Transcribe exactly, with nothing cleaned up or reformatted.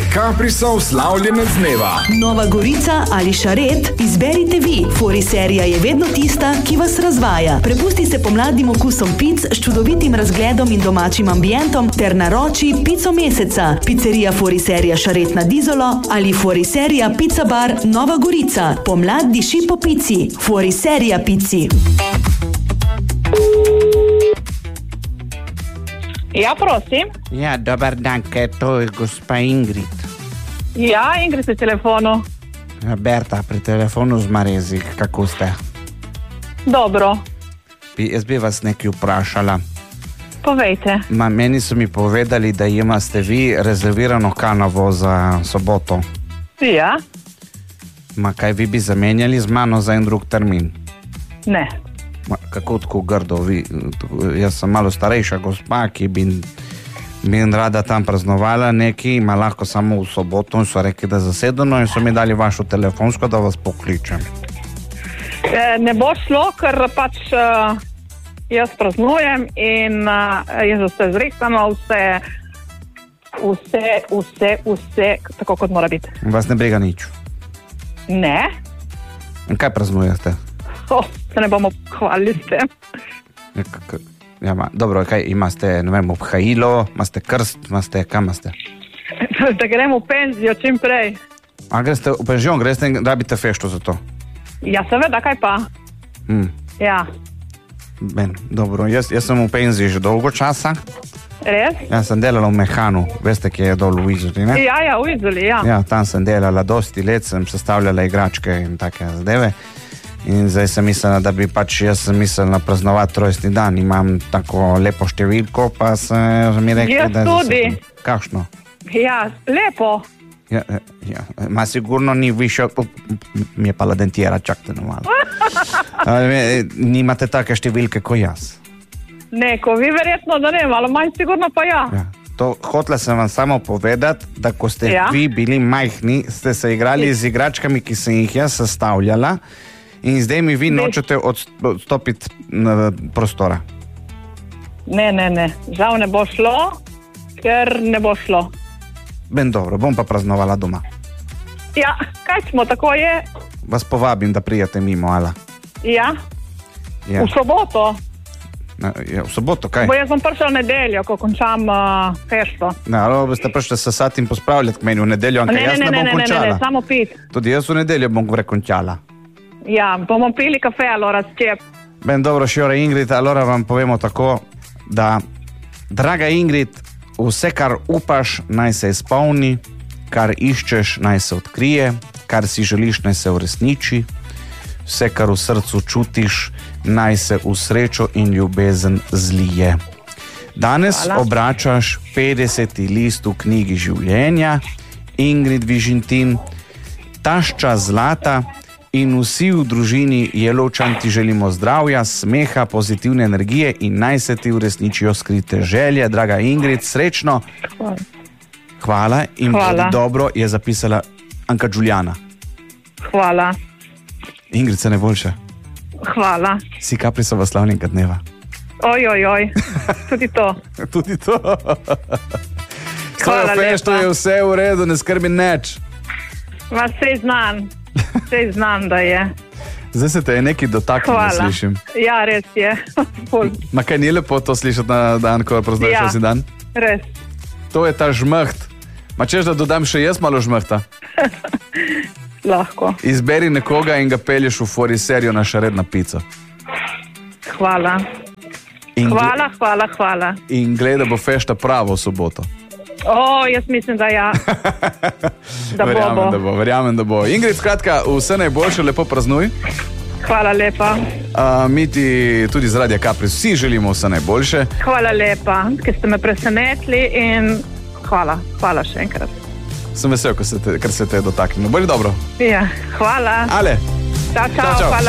Caprisov slavljenec dneva. Nova Gorica ali Šared, izberite vi. Fori serija je vedno tista, ki vas razvaja. Prepusti se pomladnim okusom pic s čudovitim razgledom in domačim ambientom ter naroči pico meseca. Pizzerija Fori serija Šared na Dizolo ali Fori serija Pizza Bar Nova Gorica. Pomlad diši po pici. Fori serija pici. Ja, prosim. Ja, dobar dan, kaj to je gospa Ingrid? Ja, Ingrid pri telefonu. Ja, Berta, pri telefonu z Marezi, kako ste? Dobro. Bi, jaz bi vas nekaj vprašala. Povejte. Ma, meni so mi povedali, da imate vi rezervirano kanavo za soboto. Ja. Ma, kaj vi bi zamenjali z mano za en drug termin? Ne. Ma, kako tako grdo? Vi, jaz sem malo starejša gospa, ki bi, bi rada tam praznovala neki, ima lahko samo v soboto in so rekli, da je zasedeno in so mi dali vašo telefonsko, da vas pokličem. E, ne bo šlo, ker pač uh, jaz praznujem in uh, jaz vse zrehtano, vse, vse, vse, vse, tako kot mora biti. Vas ne briga nič? Ne. In kaj praznujete? Oh, se ne bomo hvalili s tem. Ja, k- ja, ma, dobro, kaj imate, ne vem, obhajilo, imate krst, imate, kam imate? Da gremo v penzijo čim prej. A greste v penzion, greste in rabite fešto za to? Ja, seveda, kaj pa? Hmm. Ja. Ben, dobro, jaz, jaz sem v penziji že dolgo časa. Res? Jaz sem delala v Mehanu, veste, kje je dol v Izoli, ne? Ja, ja, v Izoli, ja. Ja, tam sem delala dosti let, sem sestavljala igračke in take zadeve. In zdaj sem mislila, da bi pač jaz sem mislila praznovati rojstni dan. Imam tako lepo številko, pa se mi rekli, Jaz da je tudi. zasedeno. Kakšno? Ja, lepo. Ja, ja, ma sigurno ni više, mi je pa ladentjera, čakajte no malo. Ali, nimate take številke kot jaz. Neko, vi verjetno, da ne, malo manj sigurno pa ja. Ja. To, hotela sem vam samo povedati, da ko ste Ja. vi bili majhni, ste se igrali z igračkami, ki sem jih jaz sestavljala in zdaj mi vi Ne. nočete odstopiti na prostora. Ne, ne, ne, žal ne bo šlo, ker ne bo šlo. Ben dobro, bom pa praznovala doma. Ja, kaj smo, tako je. Vas povabim, da prijete mimo, ala. Ja, Ja. v soboto. Na, ja, v soboto, kaj? Bo jaz bom prišel v nedeljo, ko končam uh, fešto. Ne, ali boste prišli sesati in pospravljati k meni v nedeljo, Ne, ampak ne, jaz ne, ne ne, bom ne, ne, končala. ne, samo pit. Tudi jaz v nedeljo bom vrekončala. Ja, bomo pili kafe, allora skep. Ben dobro, Šiora Ingrid, allora vam povemo tako, da draga Ingrid, vse, kar upaš, naj se izpolni, kar iščeš, naj se odkrije, kar si želiš, naj se uresniči, vse, kar v srcu čutiš, naj se v srečo in ljubezen zlije. Danes Hvala. obračaš petdeseti list v knjigi življenja, Ingrid Vižintin, tašča Zlata in vsi v družini Jelovčan ti želimo zdravja, smeha, pozitivne energije in naj se ti uresničijo skrite želje. Draga Ingrid, srečno. Hvala. Hvala in Hvala. bodi dobro, je zapisala Anka Đuljana. Hvala, Ingrid, se najboljše. hvala. Si Caprisova slavnega dneva. Oj, oj, oj, tudi to. Tudi to. Hvala Svojo fešto lepa. je vse v redu, ne skrbi nič. Ma sej znam, sej znam, da je. Zdaj se te je nekaj dotaknilo, Hvala. slišim. Ja, res je. Ful. Ma kaj ni lepo to slišati na dan, ko praznuješ Ja. rojstni dan? Res. To je ta žmht. Ma češ, da dodam še jaz malo žmhta? Lahko. Izberi nekoga in ga pelješ v Fori serijo na Šared na pico. Hvala. In, Hvala, hvala, hvala. in gleda, bo fešta pravo v soboto. O, jaz mislim, da ja. Da bo, verjamem, bo. da bo, verjamem, da bo. Ingrid, skratka, vse najboljše, lepo praznuj. Hvala lepa. Uh, mi ti tudi z Radia Capris vsi želimo vse najboljše. Hvala lepa, ker ste me presenetili in hvala, hvala še enkrat. Sem vesel, ker se te, ker se te je dotaknilo. Bolj dobro. Ja, hvala. Ale. Čau, čau, Čau, čau. hvala.